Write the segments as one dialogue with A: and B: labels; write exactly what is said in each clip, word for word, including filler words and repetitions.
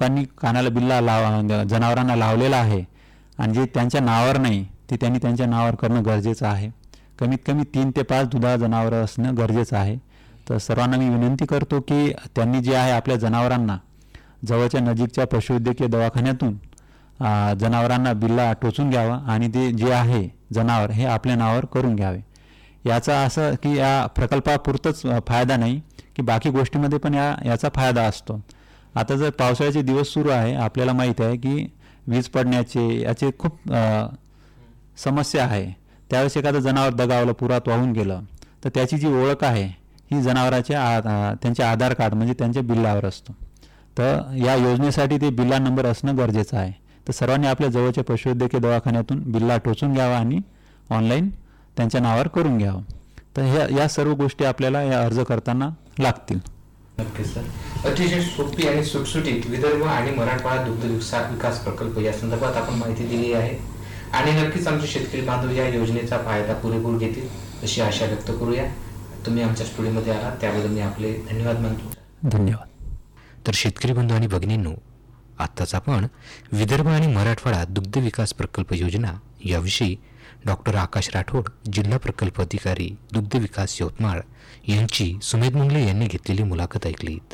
A: लोकांनी कानाला बिल्ला लाव जनावरांना लावलेला आहे आणि जे त्यांच्या नावावर नाही ते त्यांनी त्यांच्या नावावर करणं गरजेचं आहे. कमीत कमी तीन ते पाच दुधाळ जनावरं असणं गरजेचं आहे. तर सर्वांना मी विनंती करतो की त्यांनी जे आहे आपल्या जनावरांना जवळच्या नजीकच्या पशुवैद्यकीय दवाखान्यातून जनावरांना बिल्ला टोचून घ्यावा आणि ते जे आहे जनावर हे आपल्या नावावर करून घ्यावे. याचा असं की या प्रकल्पापुरतंच फायदा नाही की बाकी गोष्टीमध्ये पण या याचा फायदा असतो. आता जर पावसाळ्याचे दिवस सुरू आहे, आपल्याला माहीत आहे की वीज पडण्याचे याचे खूप समस्या आहे. त्यावेळेस एखादं जनावर दगावलं, पुरात वाहून गेलं तर त्याची जी ओळख आहे ही जनावराच्या आ त्यांचे आधार कार्ड म्हणजे त्यांच्या बिल्लावर असतो. तर या योजनेसाठी ते बिल्ला नंबर असणं गरजेचं आहे. तर सर्वांनी आपल्या जवळच्या पशुवैद्यकीय दवाखान्यातून बिल्ला टोचून घ्यावा आणि ऑनलाईन त्यांच्या नावावर करून घ्यावं. तर ह्या या सर्व गोष्टी आपल्याला या अर्ज करताना लागतील.
B: नक्कीच सर. अतिशय सोपी आणि सुटसुटीत विदर्भ आणि मराठवाडा दुग्ध विकास प्रकल्प या संदर्भात आपण माहिती दिली आहे आणि नक्कीच आमचे शेतकरी बांधव या योजनेचा फायदा पुरेपूर घेतील अशी आशा व्यक्त करूया. तुम्ही आमच्या स्टुडिओमध्ये आलात त्याबद्दल मी आपले धन्यवाद मानतो.
A: धन्यवाद.
C: तर शेतकरी बंधू आणि भगिनींनो, आत्ताच आपण विदर्भ आणि मराठवाडा दुग्ध विकास प्रकल्प योजना याविषयी डॉक्टर आकाश राठोड, जिल्हा प्रकल्प अधिकारी दुग्ध विकास यवतमाळ यांची सुमेध मुंगले यांनी घेतलेली मुलाखत ऐकलीत.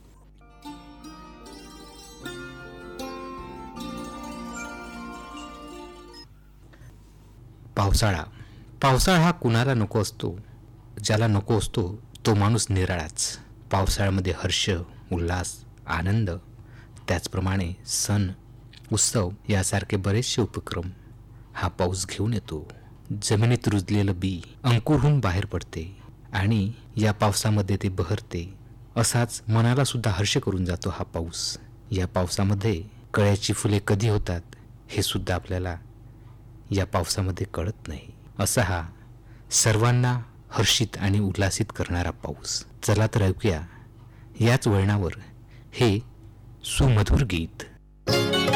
C: पावसाळा पावसाळा हा कुणाला नको असतो. ज्याला नको असतो तो माणूस निराळाच. पावसाळ्यामध्ये हर्ष, उल्हास, आनंद, त्याचप्रमाणे सण, उत्सव यासारखे बरेचसे उपक्रम हा पाऊस घेऊन येतो. जमिनीत रुजलेलं बी अंकुरहून बाहेर पडते आणि या पावसामध्ये ते बहरते. असाच मनाला सुद्धा हर्ष करून जातो हा पाऊस. या पावसामध्ये कळ्याची फुले कधी होतात हे सुद्धा आपल्याला या पावसामध्ये कळत नाही. असा हा सर्वांना हर्षित आणि उल्हासित करणारा पाऊस. चला तर ऐकूया याच वळणावर हे सुमधुर गीत.